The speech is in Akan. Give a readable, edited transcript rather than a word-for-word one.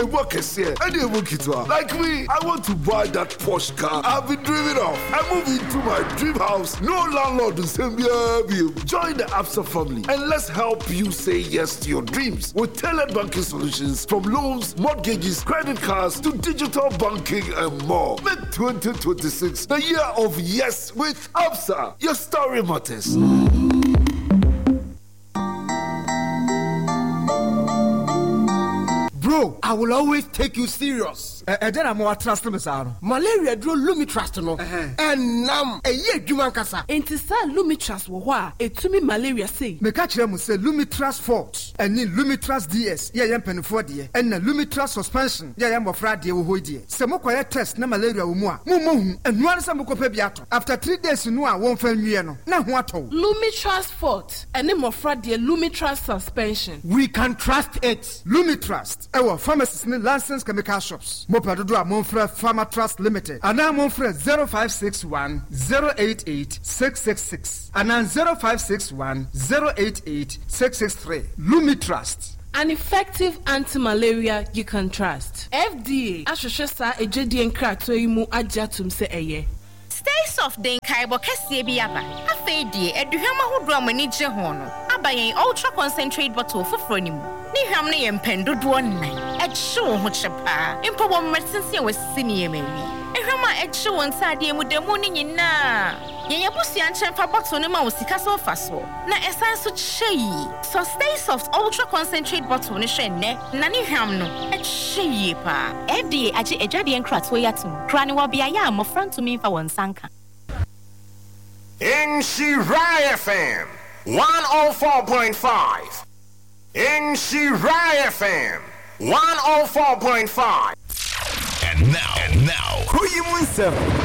a work is here. Any Mukitwa. Like me, I want to buy that Porsche car I've been dreaming of. I move into my dream house. No landlord will send me a bill. Join the Absa family and let's help you say yes to your dreams with tailored banking solutions from loans, mortgages, credit cards to digital banking and more. Make 2026 the year of yes with Absa. Your story matters. Bro, I will always take you serious. Then I'm more trust me, sir. Malaria drew Lumitrust, no. And now a year, Jumancasa. And to say Lumitrust, wa, it to me malaria say. Me catch them say Lumitrust Fort, and then Lumitrust DS, yeah, pen for dear, and the Lumitrust suspension, yeah, I'm of Friday, who dear. Some quiet test, no malaria, mumu, and one some copebiato. After 3 days, you know, I won't fail me, no. Now what? Lumitrust Fort, and then more Friday, Lumitrust suspension. We can trust it. Lumitrust. Our pharmacists need license chemical shops. Mopa do a Monfre Pharma Trust Limited. And now Monfre 0561 088 666. And now 0561 088 663. Lumitrust. An effective anti-malaria you can trust. FDA. Ashosha ejedi enkrato imu ajatum se eye. Stay soft den kaibo kese bi aba. Afedi eduhama hodro amani je ho no. Abayen ultra concentrate bottle foforo ni mu. Ni hwam ne yempendodo nnan. Ehye ho chepa. Impo wo medicine se wasi ni yemawi. Ehwama ehye won sade mu demu ni nyina. Yenye busia nchemfa bottle ne ma wo sika so faso. Na esan so chei. So stay soft ultra concentrate bottle ne hwe ne. Na ni hwam no ehye pa. FDA age ejade enkrato yatum. Kra ne wo bia ya amofra ntumi mfa won sanka. In Shirai FM 104.5. In Shirai FM 104.5. And now, who you